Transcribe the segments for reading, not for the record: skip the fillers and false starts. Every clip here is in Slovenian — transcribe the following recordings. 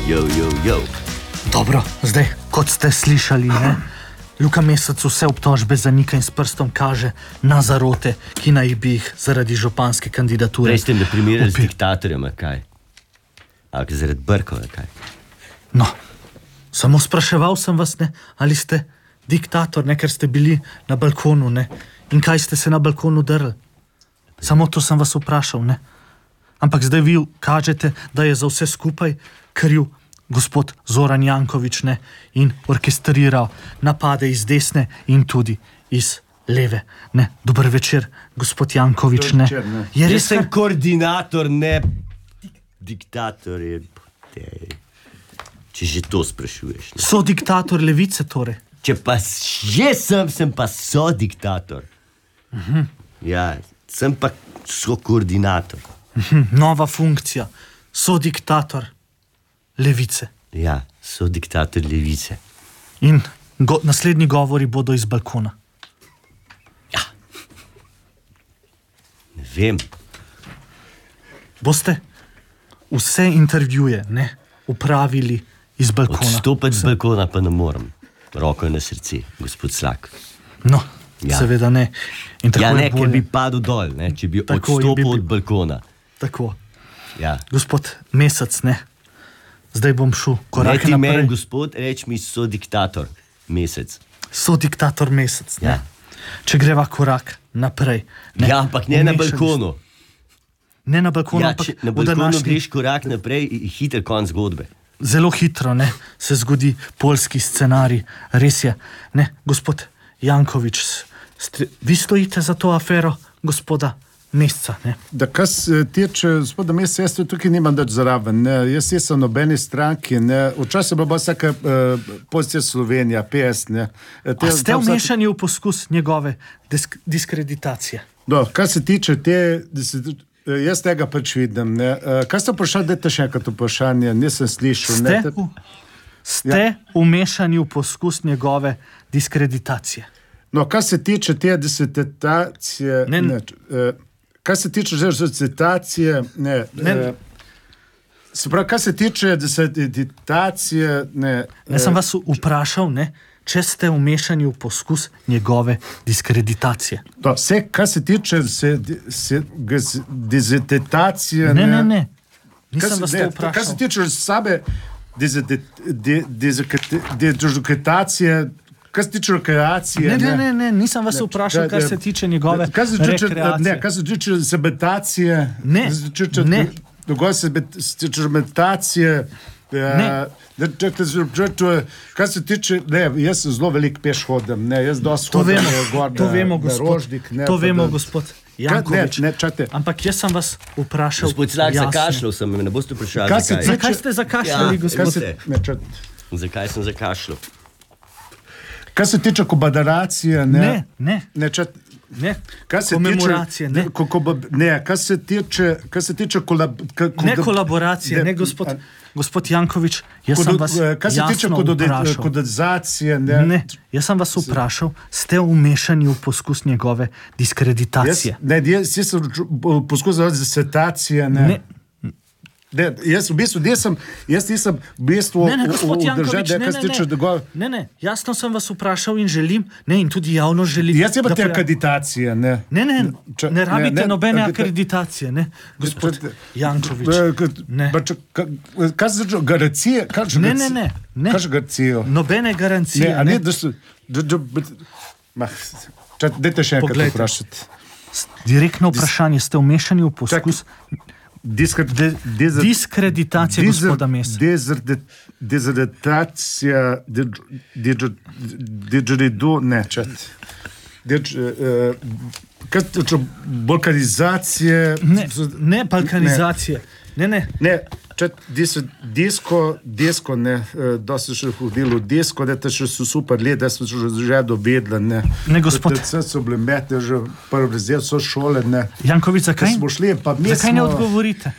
Jo. Dobro, zdaj, kot ste slišali, ne? Luka Mesec vse obtožbe zanika in s prstom kaže na zarote, ki naj bi jih zaradi županske kandidature. Prej ste me primerjali z diktatorjem, kaj? Ali zaradi brkov, kaj? No, samo spraševal sem vas, ne, ali ste diktator, ne, ker ste bili na balkonu, ne, in kaj ste se na balkonu drli. Samo to sem vas vprašal, ne. Ampak zdaj vi kažete, da je za vse skupaj kriv gospod Zoran Janković, ne, in orkestriral napade iz desne in tudi iz leve, ne. Dober večer, gospod Janković, ne. Jaz sem koordinator, ne diktator, če že to sprašuješ. Ne? So diktator levice, torej. Če pa že sem pa so diktator. Ja, sem pa so koordinator. Nova funkcija, so diktator levice. Ja, so diktator levice. In naslednji govori bodo iz balkona. Ja. Ne vem. Boste vse intervjuje, ne, upravili iz balkona. Odstopiti z balkona pa ne morem. Roko na srce, gospod Slak. No, ja. Seveda ne. In tako ja, ne, ker bi padel dol, ne, če bi tako odstopil od balkona. Tako. Ja. Gospod Mesec, ne. Zdaj bom šel korak naprej. Ne ti meni, gospod, reč mi so diktator Mesec. So diktator Mesec, ne. Ja. Če greva korak naprej. Ne. Ja, ampak ne na balkonu. Ne na balkonu, ja, ampak na balkonu greš korak naprej in hiter konc zgodbe. Zelo hitro, ne, se zgodi poljski scenarij. Res je, ne, gospod Janković, vi stojite za to afero gospoda Mesca, ne? Da, kar se tiče gospoda Mesca, jaz tukaj nimam nič zraven, ne. Jaz sem v nobeni stranki, ne. Včasih je bila vsaka pozicija Slovenija, PS, ne. A ste vmešani v poskus njegove diskreditacije? No, kar se tiče jaz tega pač vidim, ne. Kaj ste vprašali, dajte še enkrat vprašanje, nisem slišal. Ste vmešani v poskus njegove diskreditacije? No, kar se tiče te diskreditacije, kar se tiče diskreditacije, se pravi, kar se tiče diskreditacije, Jaz sem vas vprašal, ne, če ste vmešani v poskus njegove diskreditacije. To, vse, kar se tiče diskreditacije, ne. Nisem vas to vprašal. Kar se tiče same diskreditacije, kar se tiče rekreacije... Ne, nisem vas vprašal, kar se tiče njegove rekreacije. Ne, kar se tiče sebetacije... Ne. Dogodaj sebetacije... Kar se tiče... Ne, jaz zelo veliko peš hodim, ne, jaz dosti hodim gor na Rožnik. To vemo, gospod Janković. Ne, čate. Ampak jaz sem vas vprašal... Gospod Slak, zakašljal sem, me ne boste vprašali, zakaj. Zakaj ste zakašljali, gospod? Zakaj sem zakašljal? Kar se tiče kobadaracije, ne. Ne, komemoracije, ne. Ne, kar se tiče ne kolaboracije, ne, gospod Janković, jaz sem vas jasno vprašal. Kodalizacije, ne. Jaz sem vas vprašal, ste vmešani v poskus njegove diskreditacije? Jaz sem poskusil diskreditacije, ne. Jaz v bistvu nisem v bistvu Ne, jasno sem vas vprašal in želim, ne, in tudi javno želim. Jaz imam te akreditacije, ne. Ne rabite nobene akreditacije, ne, gospod Janković. Ne. Kaj se garancije? Ne. Kaj se garancijo? Nobene garancije, ne. Ne, dajte še enkrat vprašati. Direktno vprašanje, ste vmešani v poskus... diskreditacija gospoda Mesca. Diskreditacija ne, balkanizacije... Ne, balkanizacije. Ne. Disko, ne, da se še hodilo disko, da te še so super let, da smo že dovedli, ne. Ne, gospod. Da so bile mete že prvi razred, so šole, ne. Janković, zakaj ne odgovorite?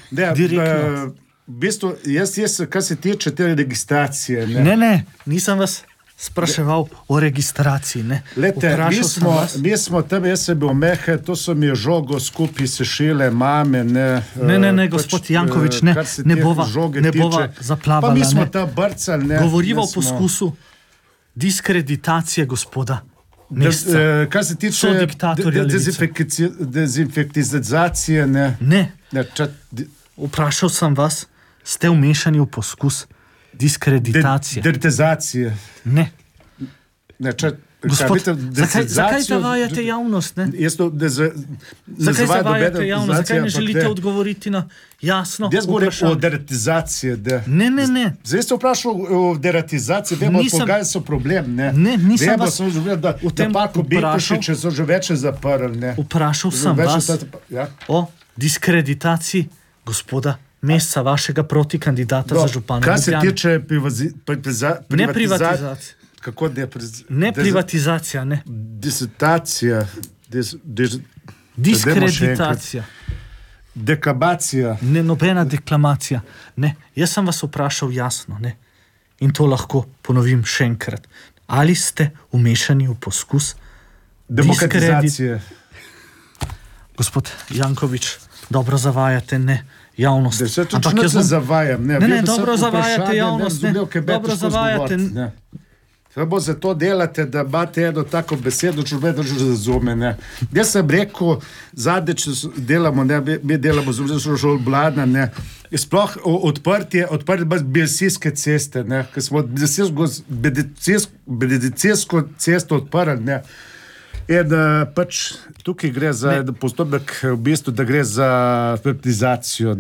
V bistvu, jaz, kar se tiče te registracije, ne. Ne, nisem vas spraševal o registraciji. Ne? Lete, Vprašal sem vas. mi smo tam, jaz sem bil mehe, to so mi žogo skupaj sešile, mame, ne. Ne, gospod Janković, ne, kar se ne teh bova žoge zaplavala. Pa mi smo ne. tam brcali, ne. Govoriva ne o poskusu diskreditacije gospoda Mesca. Kar se tiče Sodiktatorja Levice. dezinfektizacije, ne. Ne, Ne, vprašal sem vas, ste vmešani v poskus diskreditacije. dertizacije. Ne. Ne, Gospod, zakaj zavajate javnost? Ne? Jaz to, Zakaj zavajate javnost? Zakaj ne želite odgovoriti na jasno Jaz govorim o vprašanje? deratizaciji. Ne. Zdaj ste vprašal o deratizaciji, vemo, pogaj so problem. Ne, nisem vemo, vas so že da v tem parku vprašal. Betošiče so že več zaprli. Ne. Vprašal sem vas o diskreditaciji gospoda Mesca, vašega protikandidata za župana. Kar se Ljubljane. tiče Ne privatizacije. Kako Ne privatizacija, ne. Disertacija. Diskreditacija. Dekabacija. Ne, nobena deklamacija. Ne. Jaz sem vas vprašal jasno, ne. In to lahko ponovim še enkrat. Ali ste vmešani v poskus Demokratizacije. Gospod Janković, dobro zavajate, ne, javnost. Ampak jaz ne zavajam. Ne, dobro zavajate javnost, ne, dobro zavajate. To bo zato delate, da imate eno tako besedo, če me drži razume. Ne. Jaz sem rekel, zadnjič delamo, ne, mi delamo z Žolbladna, ne. Sploh odprtje Belesijske ceste, ne, ker smo medicinsko cesto odprli, ne. In pač tukaj gre za postopek, v bistvu, da gre za privatizacijo.